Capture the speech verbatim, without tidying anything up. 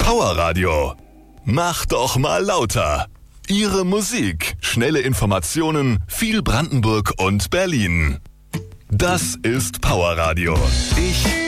Powerradio. Mach doch mal lauter. Ihre Musik, schnelle Informationen, viel Brandenburg und Berlin. Das ist Powerradio. Ich